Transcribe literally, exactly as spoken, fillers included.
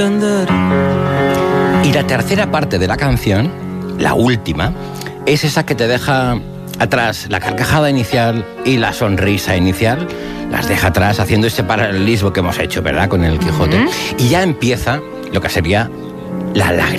Y la tercera parte de la canción, la última, es esa que te deja atrás la carcajada inicial y la sonrisa inicial. Las deja atrás haciendo ese paralelismo que hemos hecho, ¿verdad?, con el Quijote. Uh-huh. Y ya empieza lo que sería la lágrima.